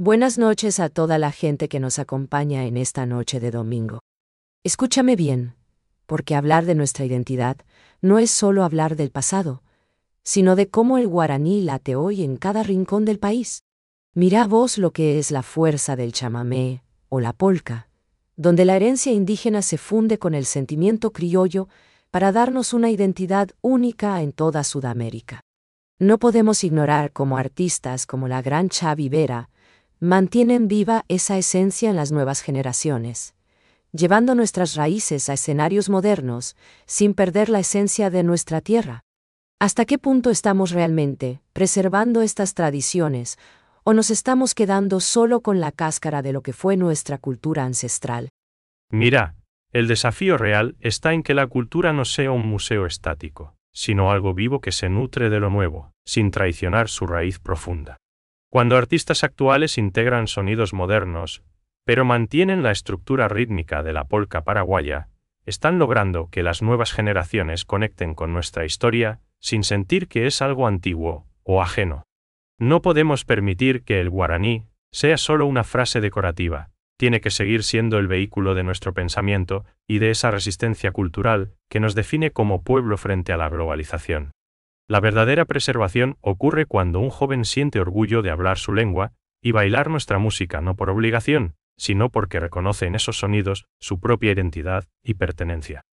Buenas noches a toda la gente que nos acompaña en esta noche de domingo. Escúchame bien, porque hablar de nuestra identidad no es solo hablar del pasado, sino de cómo el guaraní late hoy en cada rincón del país. Mirá vos lo que es la fuerza del chamamé o la polca, donde la herencia indígena se funde con el sentimiento criollo para darnos una identidad única en toda Sudamérica. No podemos ignorar cómo artistas como la gran Xavi Vera mantienen viva esa esencia en las nuevas generaciones, llevando nuestras raíces a escenarios modernos sin perder la esencia de nuestra tierra. ¿Hasta qué punto estamos realmente preservando estas tradiciones o nos estamos quedando solo con la cáscara de lo que fue nuestra cultura ancestral? Mira, el desafío real está en que la cultura no sea un museo estático, sino algo vivo que se nutre de lo nuevo, sin traicionar su raíz profunda. Cuando artistas actuales integran sonidos modernos, pero mantienen la estructura rítmica de la polca paraguaya, están logrando que las nuevas generaciones conecten con nuestra historia sin sentir que es algo antiguo o ajeno. No podemos permitir que el guaraní sea solo una frase decorativa, tiene que seguir siendo el vehículo de nuestro pensamiento y de esa resistencia cultural que nos define como pueblo frente a la globalización. La verdadera preservación ocurre cuando un joven siente orgullo de hablar su lengua y bailar nuestra música no por obligación, sino porque reconoce en esos sonidos su propia identidad y pertenencia.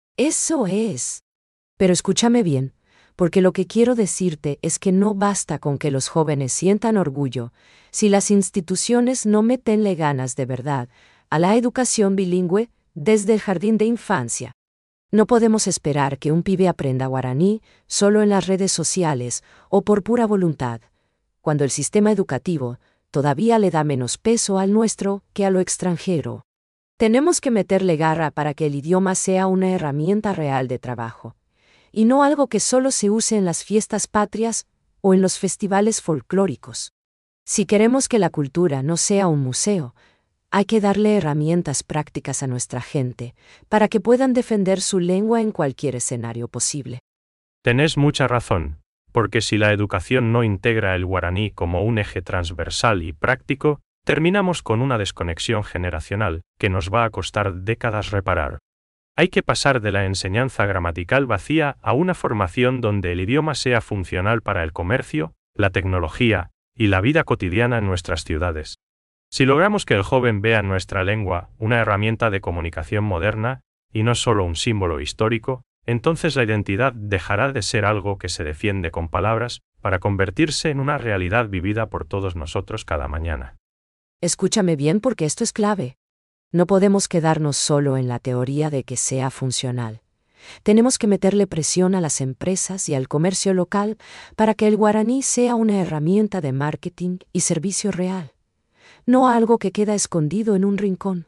Eso es. Pero escúchame bien, porque lo que quiero decirte es que no basta con que los jóvenes sientan orgullo si las instituciones no metenle ganas de verdad a la educación bilingüe desde el jardín de infancia. No podemos esperar que un pibe aprenda guaraní solo en las redes sociales o por pura voluntad, cuando el sistema educativo todavía le da menos peso al nuestro que a lo extranjero. Tenemos que meterle garra para que el idioma sea una herramienta real de trabajo, y no algo que solo se use en las fiestas patrias o en los festivales folclóricos. Si queremos que la cultura no sea un museo, hay que darle herramientas prácticas a nuestra gente para que puedan defender su lengua en cualquier escenario posible. Tenés mucha razón, porque si la educación no integra el guaraní como un eje transversal y práctico, terminamos con una desconexión generacional que nos va a costar décadas reparar. Hay que pasar de la enseñanza gramatical vacía a una formación donde el idioma sea funcional para el comercio, la tecnología y la vida cotidiana en nuestras ciudades. Si logramos que el joven vea nuestra lengua una herramienta de comunicación moderna, y no solo un símbolo histórico, entonces la identidad dejará de ser algo que se defiende con palabras para convertirse en una realidad vivida por todos nosotros cada mañana. Escúchame bien porque esto es clave. No podemos quedarnos solo en la teoría de que sea funcional. Tenemos que meterle presión a las empresas y al comercio local para que el guaraní sea una herramienta de marketing y servicio real, no algo que queda escondido en un rincón.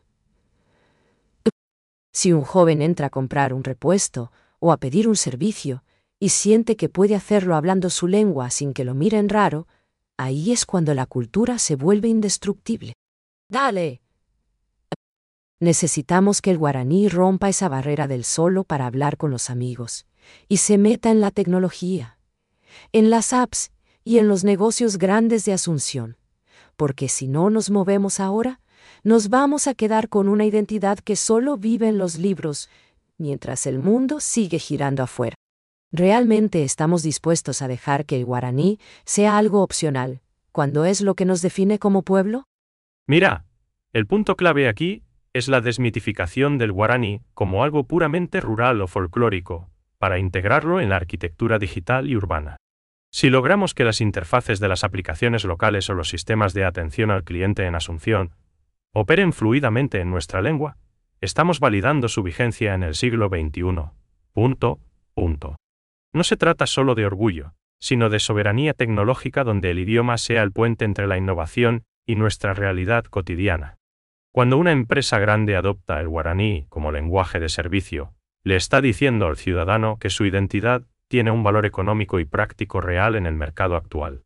Si un joven entra a comprar un repuesto o a pedir un servicio y siente que puede hacerlo hablando su lengua sin que lo miren raro, ahí es cuando la cultura se vuelve indestructible. ¡Dale! Necesitamos que el guaraní rompa esa barrera del solo para hablar con los amigos y se meta en la tecnología, en las apps y en los negocios grandes de Asunción, porque si no nos movemos ahora, nos vamos a quedar con una identidad que solo vive en los libros, mientras el mundo sigue girando afuera. ¿Realmente estamos dispuestos a dejar que el guaraní sea algo opcional, cuando es lo que nos define como pueblo? Mira, el punto clave aquí es la desmitificación del guaraní como algo puramente rural o folclórico, para integrarlo en la arquitectura digital y urbana. Si logramos que las interfaces de las aplicaciones locales o los sistemas de atención al cliente en Asunción operen fluidamente en nuestra lengua, estamos validando su vigencia en el siglo XXI. No se trata solo de orgullo, sino de soberanía tecnológica donde el idioma sea el puente entre la innovación y nuestra realidad cotidiana. Cuando una empresa grande adopta el guaraní como lenguaje de servicio, le está diciendo al ciudadano que su identidad tiene un valor económico y práctico real en el mercado actual.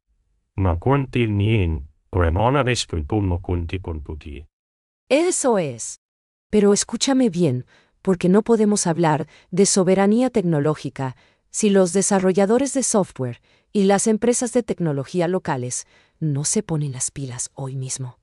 Eso es. Pero escúchame bien, porque no podemos hablar de soberanía tecnológica si los desarrolladores de software y las empresas de tecnología locales no se ponen las pilas hoy mismo.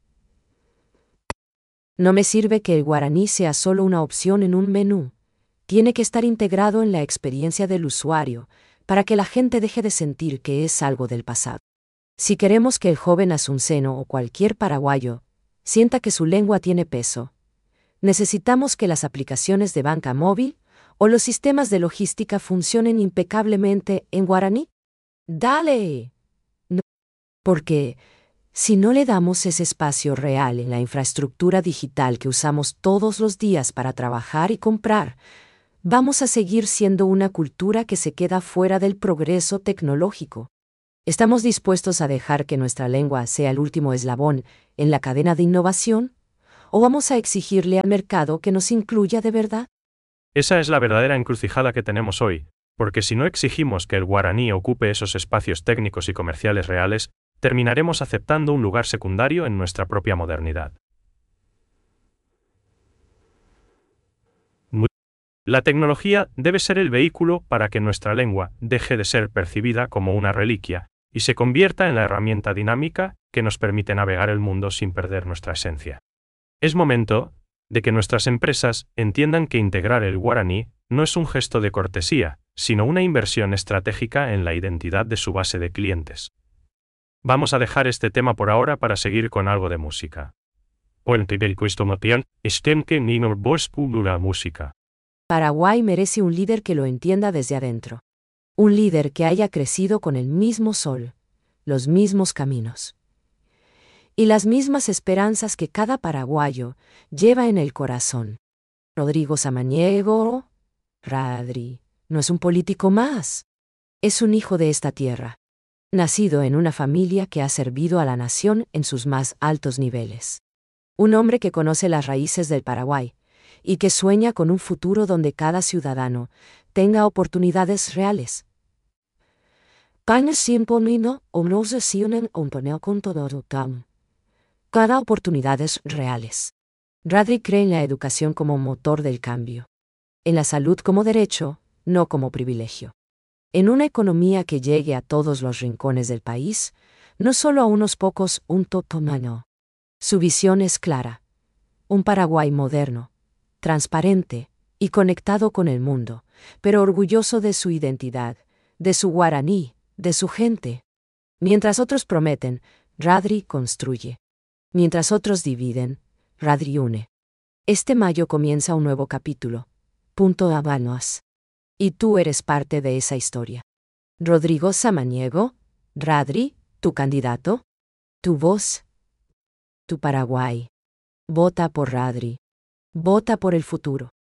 No me sirve que el guaraní sea solo una opción en un menú. Tiene que estar integrado en la experiencia del usuario para que la gente deje de sentir que es algo del pasado. Si queremos que el joven asunceno o cualquier paraguayo sienta que su lengua tiene peso, necesitamos que las aplicaciones de banca móvil o los sistemas de logística funcionen impecablemente en guaraní. ¡Dale! No, porque si no le damos ese espacio real en la infraestructura digital que usamos todos los días para trabajar y comprar, vamos a seguir siendo una cultura que se queda fuera del progreso tecnológico. ¿Estamos dispuestos a dejar que nuestra lengua sea el último eslabón en la cadena de innovación? ¿O vamos a exigirle al mercado que nos incluya de verdad? Esa es la verdadera encrucijada que tenemos hoy, porque si no exigimos que el guaraní ocupe esos espacios técnicos y comerciales reales, terminaremos aceptando un lugar secundario en nuestra propia modernidad. La tecnología debe ser el vehículo para que nuestra lengua deje de ser percibida como una reliquia y se convierta en la herramienta dinámica que nos permite navegar el mundo sin perder nuestra esencia. Es momento de que nuestras empresas entiendan que integrar el guaraní no es un gesto de cortesía, sino una inversión estratégica en la identidad de su base de clientes. Vamos a dejar este tema por ahora para seguir con algo de música. Música. Paraguay merece un líder que lo entienda desde adentro. Un líder que haya crecido con el mismo sol, los mismos caminos y las mismas esperanzas que cada paraguayo lleva en el corazón. Rodrigo Samaniego, Radri, no es un político más. Es un hijo de esta tierra, nacido en una familia que ha servido a la nación en sus más altos niveles. Un hombre que conoce las raíces del Paraguay y que sueña con un futuro donde cada ciudadano tenga oportunidades reales. Cada oportunidades reales. Radri cree en la educación como motor del cambio. En la salud como derecho, no como privilegio. En una economía que llegue a todos los rincones del país, no solo a unos pocos, un totomano. Su visión es clara. Un Paraguay moderno, transparente y conectado con el mundo, pero orgulloso de su identidad, de su guaraní, de su gente. Mientras otros prometen, Radri construye. Mientras otros dividen, Radri une. Este mayo comienza un nuevo capítulo. Habanos. Y tú eres parte de esa historia. Rodrigo Samaniego, Radri, tu candidato, tu voz, tu Paraguay. Vota por Radri. Vota por el futuro.